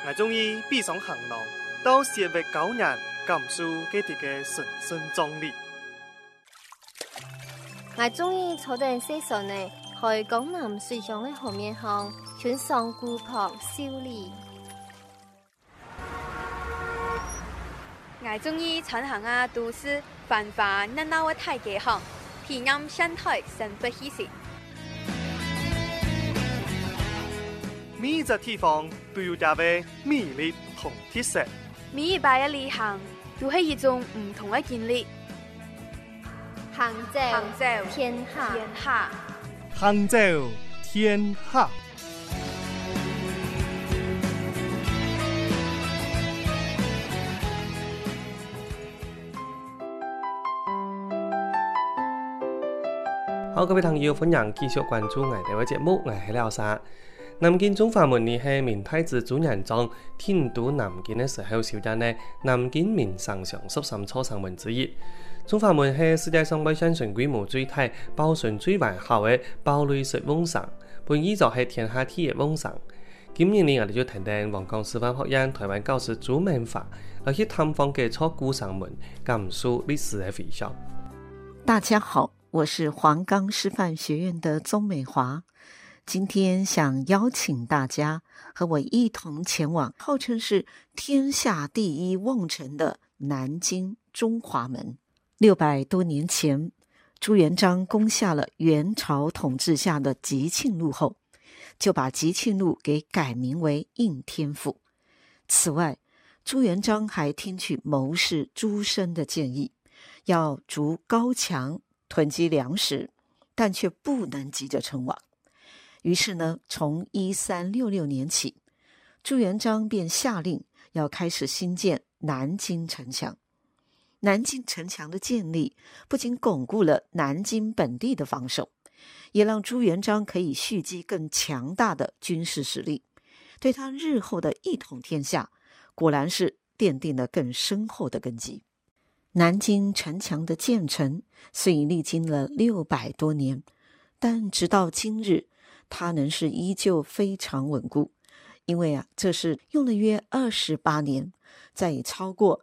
我终于闭上行囊，到社会高人感受佢哋嘅神圣壮丽。 我终于坐定西上呢，去江南水上的河面上，穿上古朴秀丽。 我中意穿行啊都市繁华热闹的大街巷，体验生态生活气息。 每一个地方都有它嘅魅力同特色。 每一摆嘅旅行都係一種唔同嘅經歷。 杭州天下， 杭州天下。好，各位朋友，歡迎繼續關注我哋嘅節目，我係廖沙。南京中華門呢係明太子朱元璋遷都南京嘅時候修建嘅南京明省上13座城門之一。中華門係世界上外宣傳規模最大、保存最完好嘅堡壘式甕城，本意就係天下第一甕城。今年呢，我哋就聽聽黃岡師範學院台灣教師朱文華，而去探訪嘅座古城門，感受歷史嘅回響。 大家好，我是黃岡師範學院的宗美華，今天想邀請大家和我一同前往號稱是天下第一甕城的南京中華門。600多年前，朱元璋攻下了元朝統治下的集慶路後，就把集慶路給改名為應天府。此外，朱元璋還聽取謀士朱升的建議，要築高牆囤積糧食，但卻不能急着稱王。於是呢，從1366年起，朱元璋便下令要開始興建南京城牆。南京城牆的建立不僅鞏固了南京本地的防守，也讓朱元璋可以蓄積更強大的軍事實力，對他日後的一統天下果然是奠定了更深厚的根基。南京城牆的建成雖已歷經了600多年，但直到今日，它仍是依舊非常穩固，因為這是用了約28年，再以超過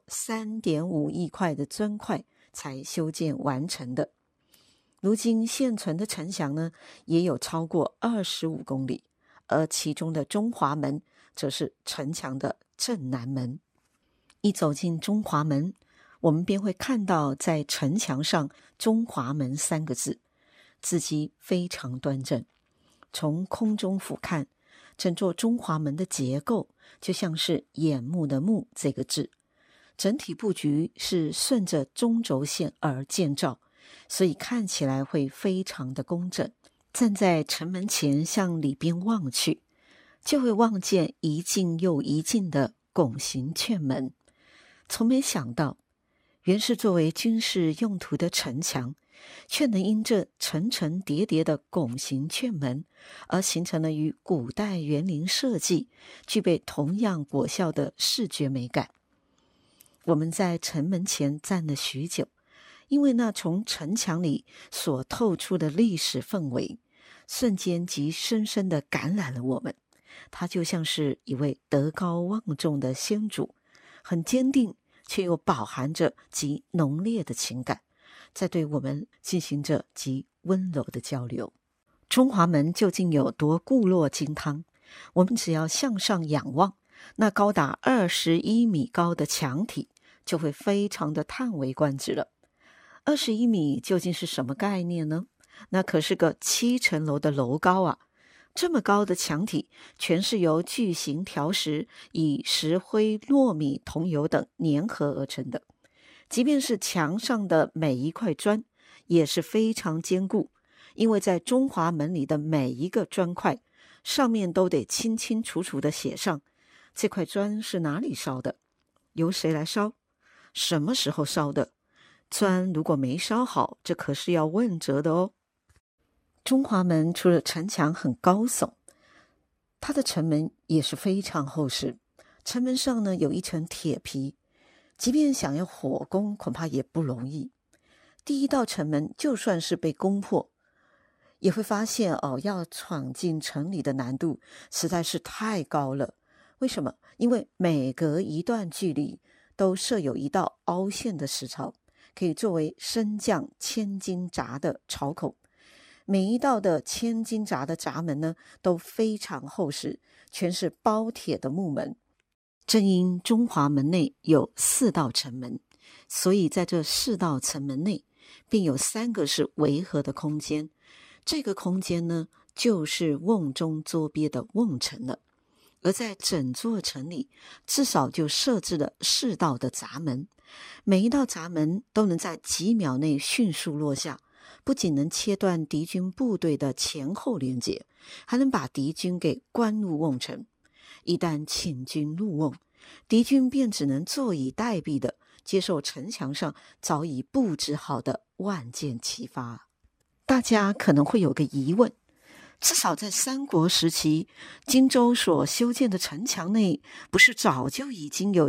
3.5億塊的磚塊才修建完成的。如今現存的城牆呢，也有超過25公里，而其中的中華門則是城牆的正南門。一走進中華門，我們便會看到在城牆上中華門3個字，字跡非常端正。從空中俯瞰，整座中華門的結構就像是眼目的目這個字，整體布局是順着中軸線而建造，所以看起來會非常的工整。站在城門前向裡邊望去，就會望見一進又一進的拱形券門。從沒想到，原是作為軍事用途的城牆，卻能因這層層疊疊的拱形券門而形成了與古代園林設計具備同樣果效的視覺美感。我們在城門前站了許久，因為那從城牆裡所透出的歷史氛圍瞬間即深深地感染了我們。他就像是一位德高望重的先祖，很堅定卻又飽含着極濃烈的情感，在對我們進行着極溫柔的交流。中華門究竟有多固若金湯？我們只要向上仰望，那高達21米高的牆體就會非常的嘆為觀止了。21米究竟是什麼概念呢？那可是個7層樓的樓高啊！這麼高的牆體全是由巨型條石以石灰、糯米、桐油等粘合而成的。即便是牆上的每一塊磚也是非常堅固，因為在中華門裡的每一個磚塊上面都得清清楚楚地寫上這塊磚是哪裡燒的，由誰來燒，什麼時候燒的。磚如果沒燒好，這可是要問責的哦。中華門除了城牆很高聳，它的城門也是非常厚實，城門上呢有一層鐵皮，即便想要火攻恐怕也不容易。第一道城門就算是被攻破，也會發現要闖進城裡的難度實在是太高了， 为什么？因为每隔一段距离都设有一道凹陷的石槽，可以作为升降千斤闸的槽口。每一道的千斤闸的闸门呢，都非常厚实，全是包铁的木门。正因中华门内有4道城门，所以在这4道城门内，并有3个是围合的空间。这个空间呢，就是瓮中捉鳖的瓮城了。而在整座城里，至少就设置了4道的闸门，每一道闸门都能在几秒内迅速落下，不仅能切断敌军部队的前后连接，还能把敌军给关入瓮城。一旦侵军入瓮，敌军便只能坐以待毙的接受城墙上早已布置好的万箭齐发。大家可能会有个疑问，至少在三国时期，荆州所修建的城墙内，不是早就已经有